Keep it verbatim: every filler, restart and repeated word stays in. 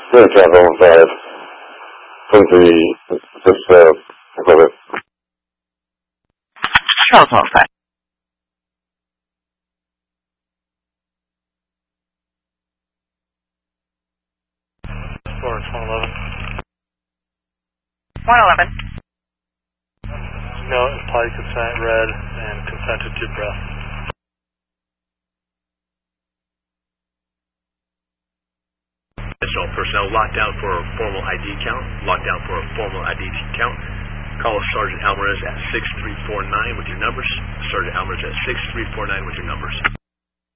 Good, Capital five. twenty-three, just, uh, above it. Charles five. Florence one eleven. one eleven. No, implied consent read and consented to breath. Additional personnel locked down for a formal I D count. Locked down for a formal I D count. Call Sergeant Alvarez at six three four nine with your numbers. Sergeant Alvarez at six three four nine with your numbers.